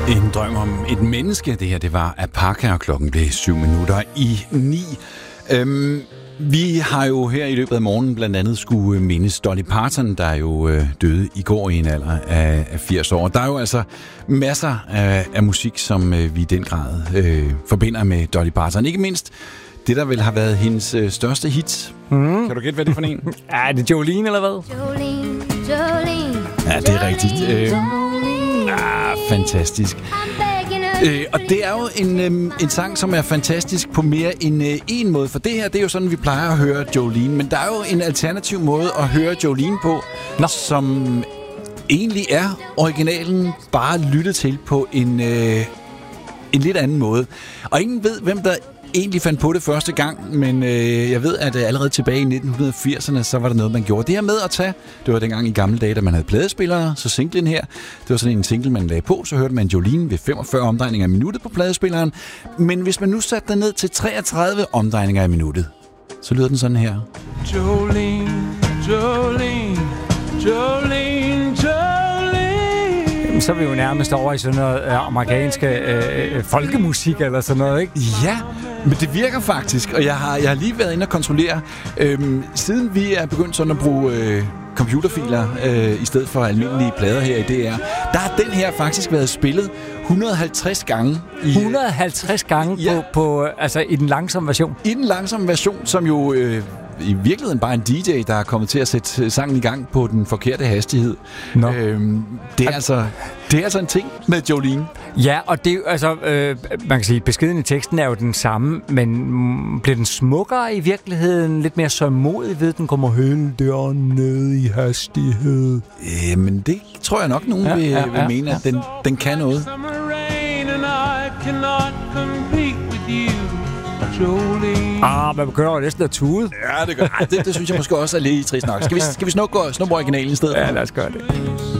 En drøm om et menneske. Det her, det var Apaka, og klokken blev 7:07. Vi har jo her i løbet af morgenen blandt andet skulle mindes Dolly Parton, der jo døde i går i en alder af 80 år. Der er jo altså masser af musik, som vi i den grad forbinder med Dolly Parton. Ikke mindst det, der vel har været hendes største hit. Kan du gætte, hvad det er for en? Er det Jolene, eller hvad? Jolene. Ja, det er rigtigt. Fantastisk. Og det er jo en sang, som er fantastisk på mere end en måde. For det her, det er jo sådan, vi plejer at høre Jolene. Men der er jo en alternativ måde at høre Jolene på, som egentlig er originalen bare lyttet til på en lidt anden måde. Og ingen ved, hvem der egentlig fandt på det første gang, men jeg ved, at allerede tilbage i 1980'erne, så var der noget, man gjorde. Det her med at tage, det var dengang i gamle dage, da man havde pladespillere, så singlen her, det var sådan en single, man lagde på, så hørte man Jolene ved 45 omdrejninger i minuttet på pladespilleren. Men hvis man nu satte den ned til 33 omdrejninger i minuttet, så lyder den sådan her. Jolene, Jolene, Jolene, Jolene. Så er vi jo nærmest over i sådan noget amerikanske folkemusik eller sådan noget, ikke? Ja, men det virker faktisk, og jeg har lige været inde og kontrollere. Siden vi er begyndt sådan at bruge computerfiler i stedet for almindelige plader her i DR, der har den her faktisk været spillet 150 gange. 150 gange ja. Altså i den langsomme version? I den langsomme version, som jo i virkeligheden bare en DJ, der er kommet til at sætte sangen i gang på den forkerte hastighed. No. Det er altså en ting med Jolene. Ja, og det altså, man kan sige, at beskeden i teksten er jo den samme, men bliver den smukkere i virkeligheden? Lidt mere sørgmodig ved, den kommer helt der ned i hastighed? Men det tror jeg nok, nogen vil mene, at den kan noget. Man begynder jo næsten at tude. Ja, det gør. Det synes jeg måske også er lidt trist nok. Skal vi snuppe originalen i stedet? Ja, lad os gøre det.